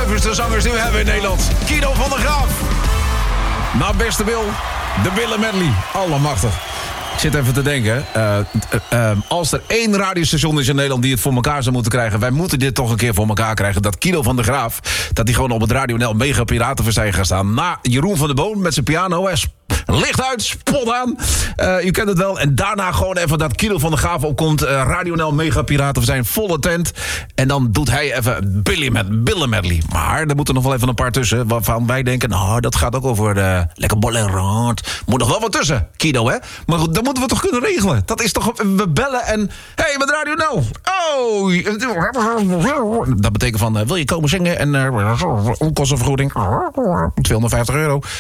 zuiverste zangers die we hebben in Nederland. Guido van der Graaf. Nou, beste Wil, de Willen medley. Allemachtig. Ik zit even te denken. Als er één radiostation is in Nederland die het voor elkaar zou moeten krijgen... wij moeten dit toch een keer voor elkaar krijgen. Dat Guido van der Graaf, dat hij gewoon op het Radio NL Mega Piratenfestijn gaat staan. Na Jeroen van der Boom met zijn piano. Licht uit, spot aan. U kent het wel. En daarna gewoon even dat Guido van der Graaf opkomt. Radio NL Mega Piratenfestijn, volle tent. En dan doet hij even Billen medley. Maar er moeten nog wel even een paar tussen. Waarvan wij denken, nou, dat gaat ook over lekker bollerant. Moet nog wel wat tussen, Guido, hè? Maar goed, dat moeten we toch kunnen regelen. Dat is toch, we bellen en... Hey, met Radio NL. Oh! Dat betekent van, wil je komen zingen? En onkostenvergoeding. €250.